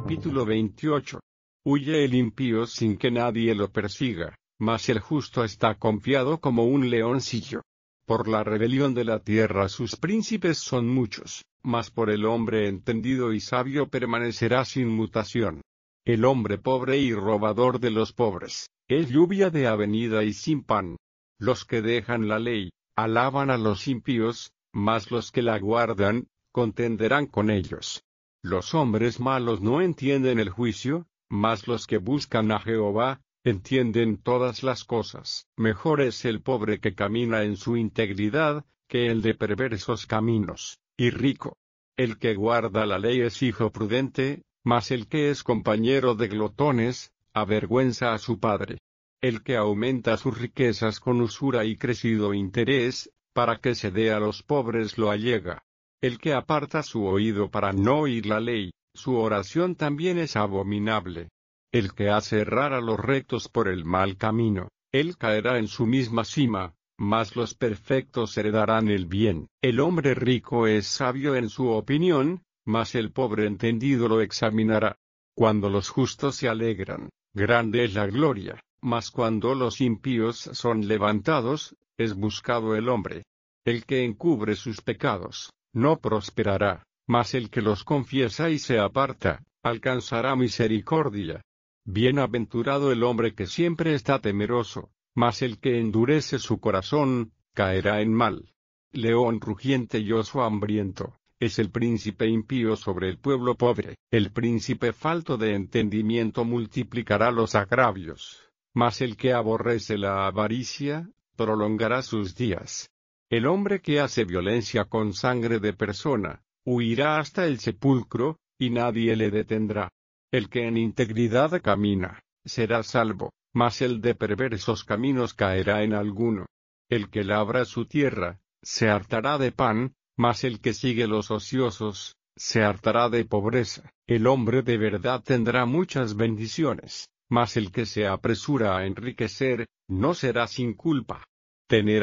Capítulo 28. Huye el impío sin que nadie lo persiga, mas el justo está confiado como un leoncillo. Por la rebelión de la tierra sus príncipes son muchos, mas por el hombre entendido y sabio permanecerá sin mutación. El hombre pobre y robador de los pobres, es lluvia de avenida y sin pan. Los que dejan la ley, alaban a los impíos, mas los que la guardan, contenderán con ellos. Los hombres malos no entienden el juicio, mas los que buscan a Jehová, entienden todas las cosas. Mejor es el pobre que camina en su integridad, que el de perversos caminos, y rico. El que guarda la ley es hijo prudente, mas el que es compañero de glotones, avergüenza a su padre. El que aumenta sus riquezas con usura y crecido interés, para que se dé a los pobres lo allega. El que aparta su oído para no oír la ley, su oración también es abominable. El que hace errar a los rectos por el mal camino, él caerá en su misma cima, mas los perfectos heredarán el bien. El hombre rico es sabio en su opinión, mas el pobre entendido lo examinará. Cuando los justos se alegran, grande es la gloria, mas cuando los impíos son levantados, es buscado el hombre. El que encubre sus pecados, no prosperará, mas el que los confiesa y se aparta, alcanzará misericordia. Bienaventurado el hombre que siempre está temeroso, mas el que endurece su corazón, caerá en mal. León rugiente y oso hambriento, es el príncipe impío sobre el pueblo pobre. El príncipe falto de entendimiento multiplicará los agravios, mas el que aborrece la avaricia, prolongará sus días. El hombre que hace violencia con sangre de persona, huirá hasta el sepulcro, y nadie le detendrá. El que en integridad camina, será salvo, mas el de perversos caminos caerá en alguno. El que labra su tierra, se hartará de pan, mas el que sigue los ociosos, se hartará de pobreza. El hombre de verdad tendrá muchas bendiciones, mas el que se apresura a enriquecer, no será sin culpa. Tener